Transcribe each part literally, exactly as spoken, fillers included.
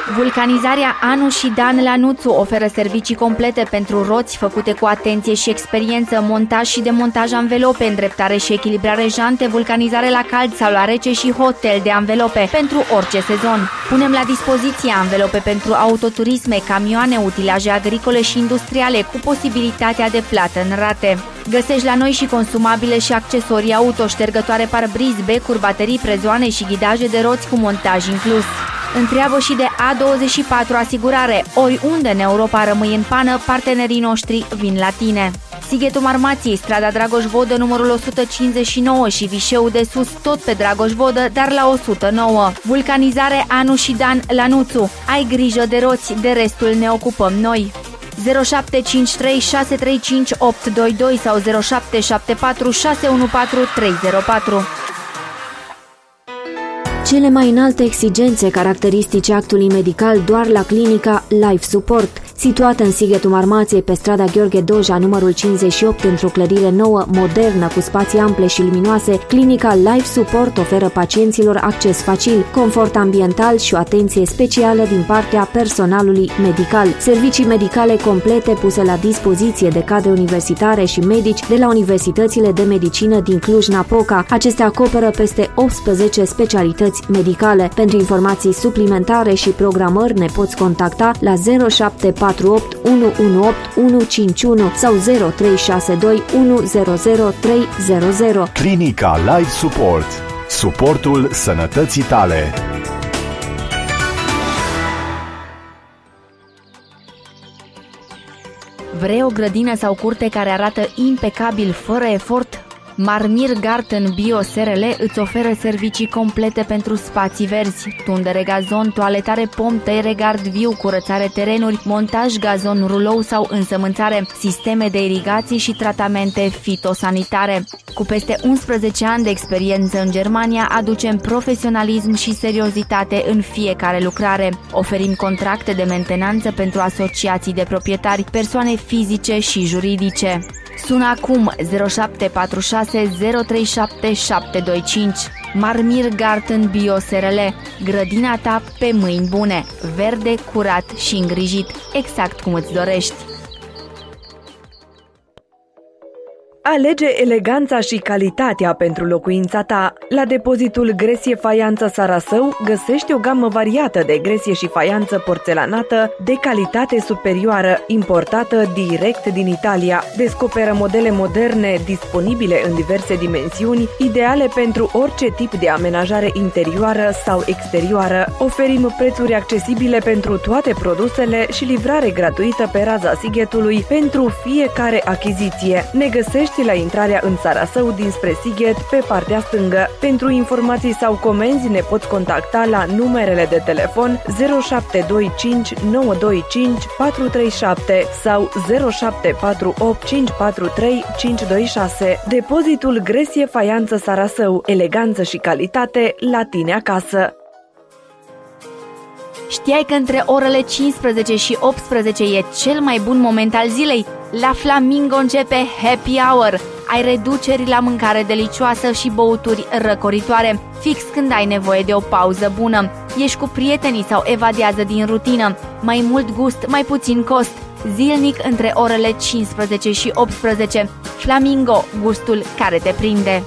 Vulcanizarea Anu și Dan Lanuțu oferă servicii complete pentru roți făcute cu atenție și experiență, montaj și demontaj anvelope, îndreptare și echilibrare jante, vulcanizare la cald sau la rece și hotel de anvelope pentru orice sezon. Punem la dispoziție anvelope pentru autoturisme, camioane, utilaje agricole și industriale cu posibilitatea de plată în rate. Găsești la noi și consumabile și accesorii auto, ștergătoare parbriz, becuri, baterii, prezoane și ghidaje de roți cu montaj inclus. Întreabă și de A douăzeci și patru Asigurare. Oriunde în Europa rămâi în pană, partenerii noștri vin la tine. Sighetul Marmației, strada Dragoș Vodă, numărul o sută cincizeci și nouă și Vișeu de Sus, tot pe Dragoș Vodă, dar la o sută nouă. Vulcanizare Anu și Dan Lanuțu. Ai grijă de roți, de restul ne ocupăm noi. zero șapte cinci trei șase trei cinci opt doi doi sau zero șapte șapte patru șase unu patru trei zero patru. Cele mai înalte exigențe caracteristice actului medical doar la clinica Life Support. Situată în Sighetul Marmației, pe strada Gheorghe Doja, numărul cincizeci și opt, într-o clădire nouă, modernă, cu spații ample și luminoase, clinica Life Support oferă pacienților acces facil, confort ambiental și o atenție specială din partea personalului medical. Servicii medicale complete puse la dispoziție de cadre universitare și medici de la universitățile de medicină din Cluj-Napoca. Acestea acoperă peste optsprezece specialități medicale. Pentru informații suplimentare și programări ne poți contacta la zero șapte patru opt unu unu opt unu cinci unu sau zero trei șase doi unu zero zero trei zero zero. Clinica Life Support. Suportul sănătății tale. Vrei o grădină sau curte care arată impecabil, fără efort? Marmir Garten Bio S R L îți oferă servicii complete pentru spații verzi, tundere gazon, toaletare pom, tăiere gard viu, curățare terenuri, montaj gazon rulou sau însămânțare, sisteme de irigații și tratamente fitosanitare. Cu peste unsprezece ani de experiență în Germania, aducem profesionalism și seriozitate în fiecare lucrare. Oferim contracte de mentenanță pentru asociații de proprietari, persoane fizice și juridice. Sună acum zero șapte patru șase zero trei șapte șapte doi cinci. Marmir Garten Bio S R L. Grădina ta pe mâini bune. Verde, curat și îngrijit, exact cum îți dorești. Alege eleganța și calitatea pentru locuința ta. La depozitul Gresie Faianță Sarasău găsești o gamă variată de gresie și faianță porțelanată de calitate superioară, importată direct din Italia. Descoperă modele moderne disponibile în diverse dimensiuni, ideale pentru orice tip de amenajare interioară sau exterioară. Oferim prețuri accesibile pentru toate produsele și livrare gratuită pe raza Sighetului pentru fiecare achiziție. Ne găsești la intrarea în Sarasău dinspre Sighet pe partea stângă. Pentru informații sau comenzi ne poți contacta la numerele de telefon zero șapte doi cinci nouă doi cinci patru trei șapte sau zero șapte patru opt cinci patru trei cinci doi șase. Depozitul Gresie Faianță Sarasău. Eleganță și calitate la tine acasă. Știai că între orele cincisprezece și optsprezece e cel mai bun moment al zilei? La Flamingo începe Happy Hour. Ai reduceri la mâncare delicioasă și băuturi răcoritoare, fix când ai nevoie de o pauză bună. Ești cu prietenii sau evadează din rutină. Mai mult gust, mai puțin cost. Zilnic între orele cincisprezece și optsprezece. Flamingo, gustul care te prinde.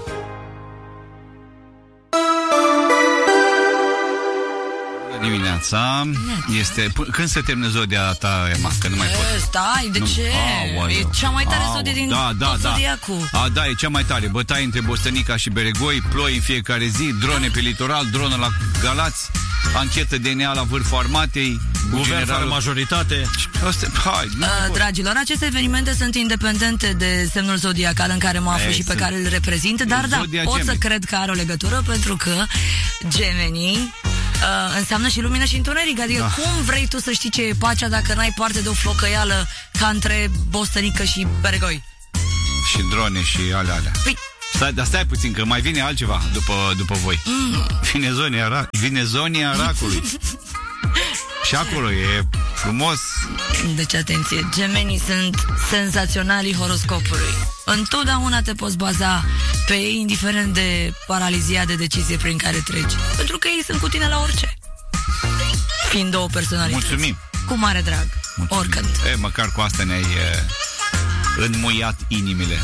Dimineața este... Când se termină zodia ta, Emma? Că nu mai pot. Stai, de nu. ce? Aoleu. E cea mai tare zodie din da, da, tot da. zodiacul. A, da, e cea mai tare. Bătaie între Bostănica și Beregoi, ploi în fiecare zi, drone pe litoral, dronă la Galați, anchetă D N A la vârful armatei, guvern fără majoritate. Asta, hai, nu uh, dragilor, aceste evenimente sunt independente de semnul zodiacal în care mă aflu și pe care îl reprezint, dar da, pot să cred că are o legătură, pentru că Gemenii Uh, înseamnă și lumină și întuneric. Adică da. Cum vrei tu să știi ce e pacea dacă n-ai parte de o flocăială ca între Bostănică și Beregoi? Și drone și alea alea. Păi... Stai, dar stai puțin, că mai vine altceva după, după voi. mm. Vine zonia, ra- vine zonia racului. Și acolo e frumos. Deci atenție, Gemenii sunt senzaționalii horoscopului. Întotdeauna te poți baza pe ei, indiferent de paralizia de decizie prin care treci, pentru că ei sunt cu tine la orice. fiind două personalități. Mulțumim. Cu mare drag. Mulțumim. Oricând. E, măcar cu asta ne-ai e, înmuiat inimile.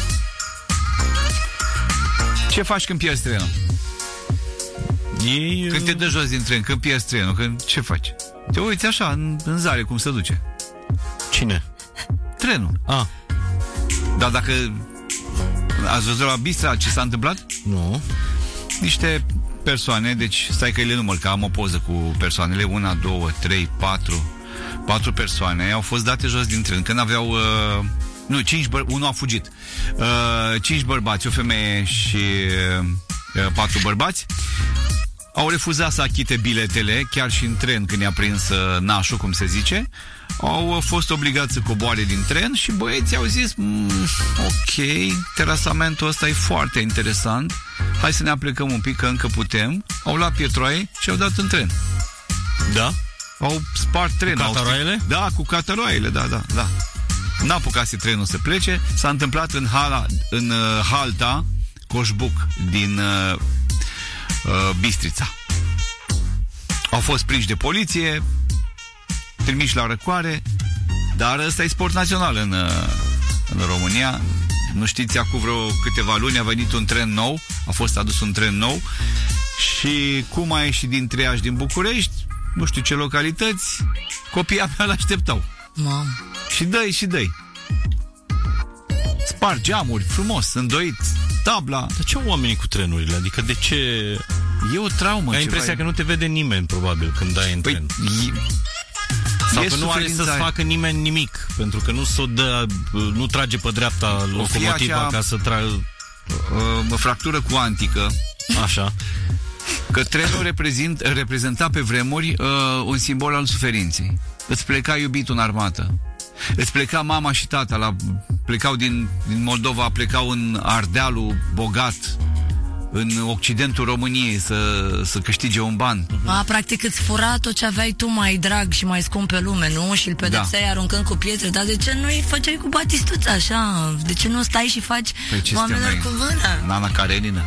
Ce faci când pierzi trenul? Ei, când te dă jos din tren, când pierzi trenul, când, ce faci? Te uiți așa, în, în zare, cum se duce. Cine? Trenul. Ah. Dar dacă ați văzut la Bistra ce s-a întâmplat? Nu. Niște persoane, deci stai că le număr, că am o poză cu persoanele, una, două, trei, patru, patru persoane au fost date jos din tren când aveau, uh, nu, cinci băr- unul a fugit, uh, cinci bărbați, o femeie și uh, patru bărbați au refuzat să achite biletele, chiar și în tren când i-a prins uh, nașul, cum se zice. Au fost obligați să coboare din tren și băieții au zis mm, ok, terasamentul ăsta e foarte interesant, hai să ne aplecăm un pic că încă putem. Au luat pietroaie și au dat în tren. Da? Au spart trenul. Cu cataroaiele? Da, cu cataroaiele, da, da, da. N-a apucat trenul să plece. S-a întâmplat în, hala, în uh, halta Coșbuc din uh, uh, Bistrița. Au fost prinși de poliție, trimiși la răcoare, dar ăsta e sport național în, în România. Nu știți, acum vreo câteva luni a venit un tren nou, a fost adus un tren nou și cum a ieșit din Triaj din București, nu știu ce localități, copiii abia l-așteptau. Mamă. Și dă-i, și dă-i. Spar geamuri, frumos, îndoit, tabla. Dar ce oamenii cu trenurile? Adică de ce... E o traumă. Ai impresia e... că nu te vede nimeni, probabil, când dai în păi, tren. E... Sau e că nu are să-ți facă nimeni nimic, pentru că nu s-o dă, nu trage pe dreapta locomotiva acea, ca să tragă... Uh, fractură cuantică. Așa. Că trenul reprezint, reprezenta pe vremuri uh, un simbol al suferinței. Îți pleca iubitul în armată. Îți pleca mama și tata, la, plecau din, din Moldova, plecau în Ardealul bogat, în Occidentul României să, să câștige un ban. A, practic îți fura tot ce aveai tu mai drag și mai scump pe lume, nu? Și îl pedepseai da. aruncând cu pietre. Dar de ce nu-i făceai cu batistuța așa? De ce nu stai și faci păi oamenilor cu vână? Nana Karenina.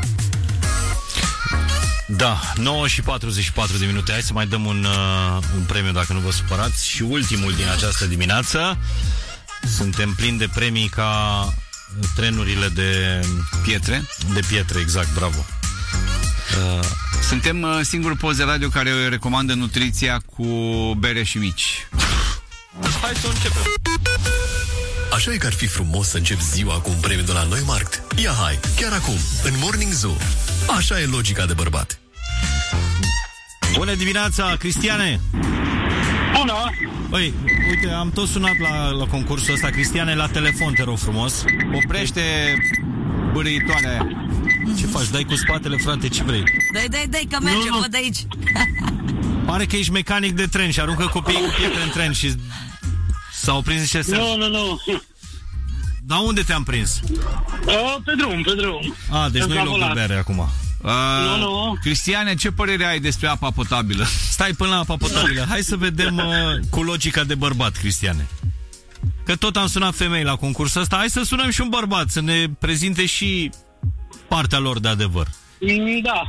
Da, nouă și patruzeci și patru de minute. Hai să mai dăm un, uh, un premiu, dacă nu vă supărați. Și ultimul din această dimineață. Suntem plini de premii ca trenurile de pietre. De pietre, exact, bravo. Uh, Suntem uh, singurul post de radio care recomandă nutriția cu bere și mici. Hai să începem. Așa e că ar fi frumos să încep ziua cu un premiu de la Neumarkt. Ia hai, chiar acum, în Morning Zoo. Așa e logica de bărbat. Bună dimineața, Cristiane! Bună! Băi, uite, am tot sunat la, la concursul ăsta. Cristiane, la telefon, te rog frumos. Oprește bârâitoarea aia. Ce faci? Dai cu spatele, frate, ce vrei? Dai, dai, dai, că merge, văd de aici. Pare că ești mecanic de tren și aruncă copiii cu pietre în tren și s-au prins niște seara. Nu, nu, nu. Dar unde te-am prins? Uh, pe drum, pe drum. A, deci nu-i loc de bere acum. Uh, nu, nu. Cristiane, ce părere ai despre apa potabilă? Stai până la apa potabilă. Hai să vedem uh, cu logica de bărbat, Cristiane. Că tot am sunat femei la concursul ăsta. Hai să sunăm și un bărbat, să ne prezinte și partea lor de adevăr. Da.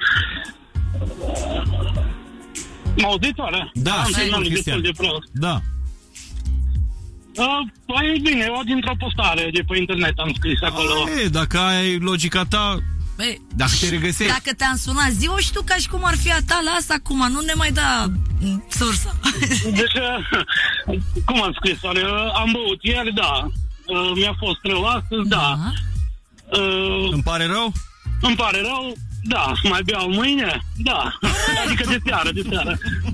M-auziți, oare? Da, sigur, Cristian. Da. Uh, păi bine, eu dintr-o postare de pe internet am scris acolo. A, e, dacă ai logica ta... Băi, dacă te regăsești. Dacă te-am sunat, zi-o și tu ca și cum ar fi a ta, lasă acum, nu ne mai da sursa. Deci, uh, cum am scris, oare? Uh, am băut ieri, da. Uh, mi-a fost rău astăzi, da. da. Uh, Îmi pare rău? Îmi pare rău, da. Mai beau mâine? Da. Adică de seară, de seară.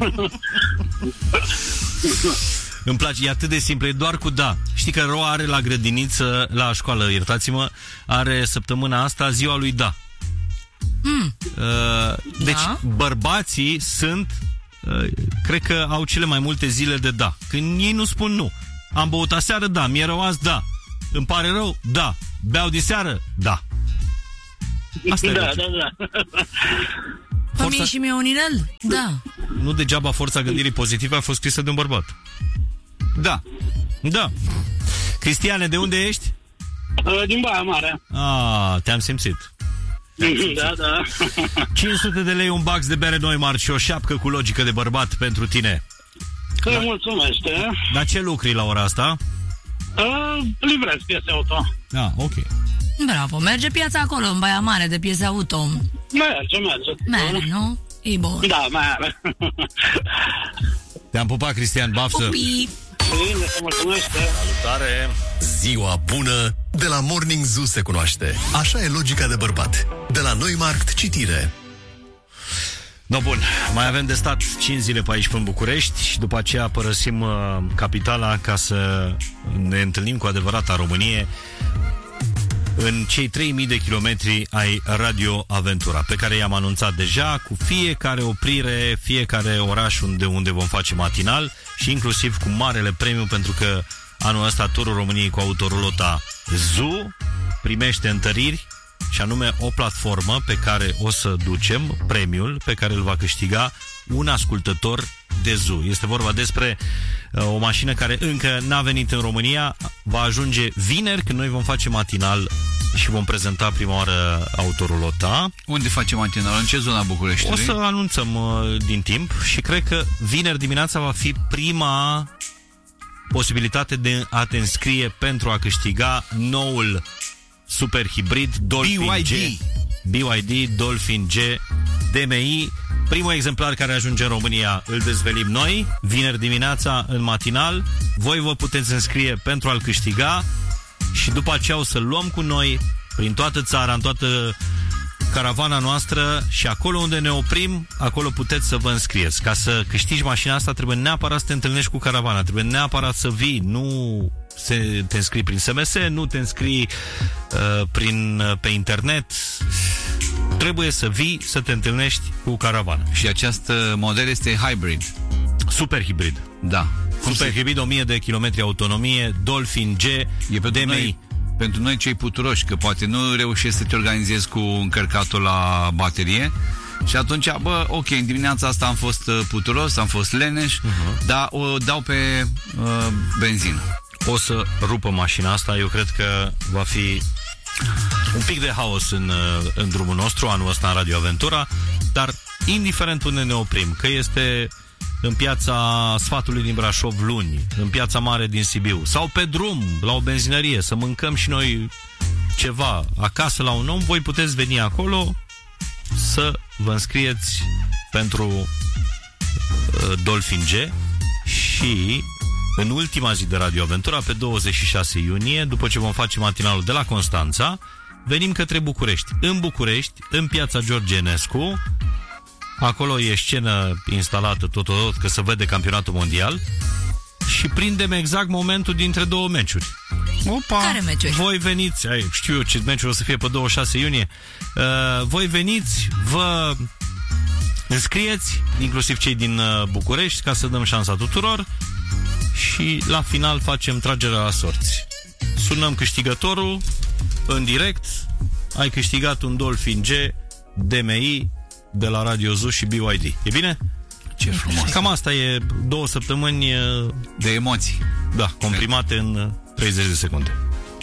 Îmi place, e atât de simplu, e doar cu da. Știi că Roa are la grădiniță, la școală, iertați-mă, are săptămâna asta ziua lui da. Mm. Uh, deci da. Bărbații sunt, uh, cred că au cele mai multe zile de da. Când ei nu spun nu. Am băut aseară, da. Mi-e rău azi, da. Îmi pare rău, da. Beau diseară, da. Asta da, e da, da. Forța... Mie și mie un inel? Da. Nu degeaba forța gândirii pozitive a fost scrisă de un bărbat. Da. Da. Cristiane, de unde ești? Din Baia Mare. Ah, te-am simțit. Te-am simțit. Da, da. cinci sute de lei, un box de bere Neumarkt și o șapcă cu logică de bărbat pentru tine. Se da. mulțumește. Dar ce lucri la ora asta? Uh, livrez piese auto. Ah, ok. Bravo, merge piața acolo, în Baia Mare de piese auto. Merge, merge. Merge, nu? E bun. Da, merge. Te-am pupat, Cristian, baftă. Pupii. Bine, se mulțumește. Salutare. Ziua bună de la Morning Zoo se cunoaște. Așa e logica de bărbat. De la Neumarkt Citire. No, bun, mai avem de stat cinci zile pe aici, până în București, și după aceea părăsim uh, capitala ca să ne întâlnim cu adevărata Românie în cei trei mii de kilometri ai Radio Aventura, pe care i-am anunțat deja, cu fiecare oprire, fiecare oraș unde, unde vom face matinal și inclusiv cu marele premiu, pentru că anul ăsta Turul României cu autorulota Zoo primește întăriri, și anume o platformă pe care o să ducem premiul pe care îl va câștiga un ascultător de Zoo. Este vorba despre uh, o mașină care încă n-a venit în România, va ajunge vineri când noi vom face matinal și vom prezenta prima oară autorulota. Unde facem matinal? În ce zona Bucureștiului? O să anunțăm uh, din timp și cred că vineri dimineața va fi prima posibilitate de a te înscrie pentru a câștiga noul super hibrid Dolphin G. B Y D Dolphin G D M I. Primul exemplar care ajunge în România îl dezvelim noi vineri dimineața în matinal. Voi vă puteți înscrie pentru a-l câștiga și după aceea o să-l luăm cu noi prin toată țara, în toată caravana noastră, și acolo unde ne oprim, acolo puteți să vă înscrieți. Ca să câștigi mașina asta trebuie neapărat să te întâlnești cu caravana, trebuie neapărat să vii, nu se, te înscrii prin S M S, nu te înscrii uh, prin, uh, pe internet. Trebuie să vii, să te întâlnești cu caravana. Și acest model este hybrid. Super hibrid. Da. Super hibrid, o mie de kilometri autonomie, Dolphin G, e pentru D M I. Noi, pentru noi cei puturoși, că poate nu reușești să te organizezi cu încărcatul la baterie. Și atunci, bă, ok, în dimineața asta am fost puturos, am fost leneș, uh-huh. dar o dau pe uh, benzină. O să rupă mașina asta, eu cred că va fi un pic de haos în, în drumul nostru anul ăsta în Radio Aventura, dar indiferent unde ne oprim, că este în Piața Sfatului din Brașov luni, în Piața Mare din Sibiu, sau pe drum, la o benzinărie, să mâncăm și noi ceva acasă la un om, voi puteți veni acolo să vă înscrieți pentru uh, Dolphin G și în ultima zi de Radio Aventura, pe douăzeci și șase iunie, după ce vom face matinalul de la Constanța, venim către București. În București, în Piața George Enescu, acolo e scenă instalată totodot, că se vede campionatul mondial, și prindem exact momentul dintre două meciuri. Opa! Care meciuri? Voi veniți, ai, știu eu ce meciuri o să fie pe douăzeci și șase iunie, uh, voi veniți, vă înscrieți, inclusiv cei din uh, București, ca să dăm șansa tuturor și la final facem tragerea la sorți. Sunăm câștigătorul în direct, ai câștigat un Dolphin G D M I de la Radio Zoo și B Y D. E bine? Ce frumos. Cam asta e două săptămâni de emoții. Da, comprimate în treizeci de secunde.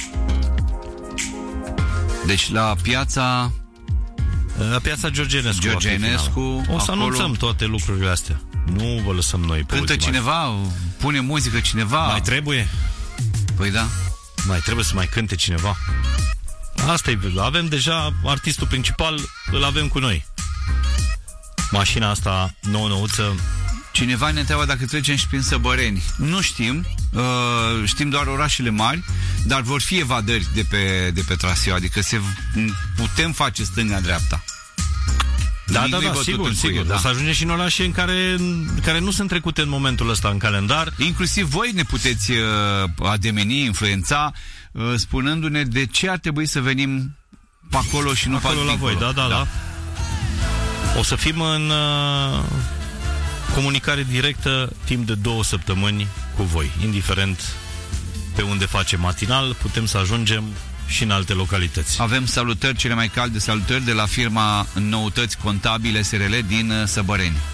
Deci la piața La Piața George Enescu, George Enescu o să acolo anunțăm toate lucrurile astea. Nu vă lăsăm noi pe cântă cineva, pune muzică cineva. Mai trebuie? Păi da. Mai trebuie să mai cânte cineva. Asta e, avem deja artistul principal, îl avem cu noi. Mașina asta nouă-nouță. Cineva ne întreabă dacă trecem și prin Săbăreni. Nu știm, uh, știm doar orașele mari, dar vor fi evadări de pe, de pe traseu, adică se, putem face stânga-dreapta. Da, da, da, sigur, sigur. Da. O să ajungem și în orașe în care, care nu sunt trecute în momentul ăsta în calendar. Inclusiv voi ne puteți uh, ademeni, influența, uh, spunându-ne de ce ar trebui să venim pe acolo și nu acolo pe la voi, da, da, da, da. O să fim în uh, comunicare directă timp de două săptămâni cu voi. Indiferent pe unde facem matinal, putem să ajungem și în alte localități. Avem salutări, cele mai calde salutări de la firma Noutăți Contabile S R L din Săbăreni.